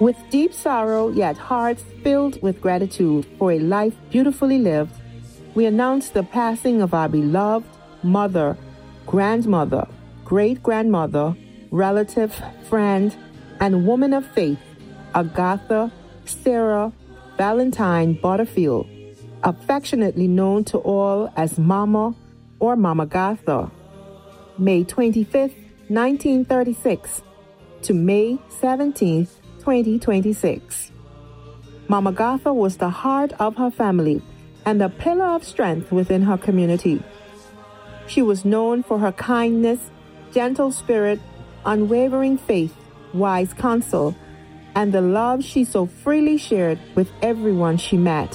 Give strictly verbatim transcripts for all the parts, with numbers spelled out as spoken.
With deep sorrow, yet hearts filled with gratitude for a life beautifully lived, we announce the passing of our beloved mother, grandmother, great-grandmother, relative, friend, and woman of faith, Agatha Sarah Valentine Butterfield, affectionately known to all as Mama or Mama Gatha. May twenty-fifth, nineteen thirty-six to May seventeenth, twenty twenty-six. Mama Gatha was the heart of her family and a pillar of strength within her community. She was known for her kindness, gentle spirit, unwavering faith, wise counsel, and the love she so freely shared with everyone she met.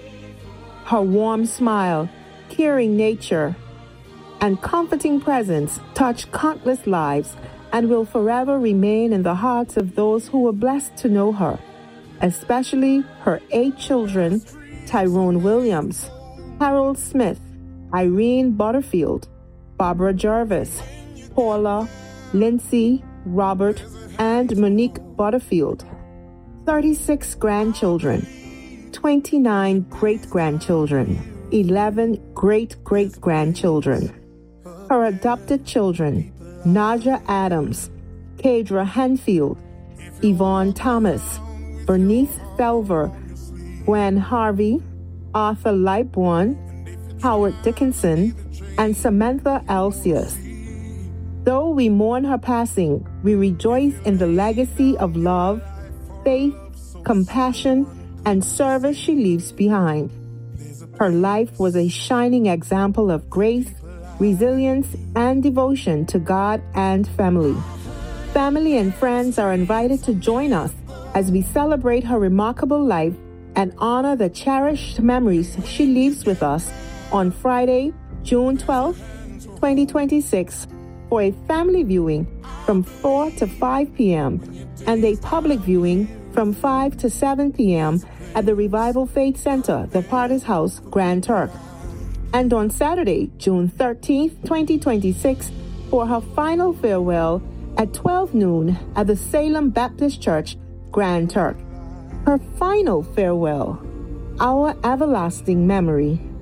Her warm smile, caring nature, and comforting presence touched countless lives and will forever remain in the hearts of those who were blessed to know her, especially her eight children, Tyrone Williams, Harold Smith, Irene Butterfield, Barbara Jarvis, Paula, Lindsay, Robert, and Monique Butterfield, thirty-six grandchildren, twenty-nine great-grandchildren, eleven great-great-grandchildren. Her adopted children, Naja Adams, Kadra Hanfield, Yvonne Thomas, Bernice Selver, Gwen Harvey, Arthur Lightbourne, Howard Dickinson, and Samantha Alcius. Though we mourn her passing, we rejoice in the legacy of love, faith, compassion, and service she leaves behind. Her life was a shining example of grace, resilience, and devotion to God and family. Family and friends are invited to join us as we celebrate her remarkable life and honor the cherished memories she leaves with us on Friday, June twelfth, twenty twenty-six, for a family viewing from four to five p.m. and a public viewing from five to seven p.m. at the Revival Faith Center, the Potter's House, Grand Turk. And on Saturday, June thirteenth, twenty twenty-six, for her final farewell at twelve noon at the Salem Baptist Church, Grand Turk. Her final farewell, our everlasting memory.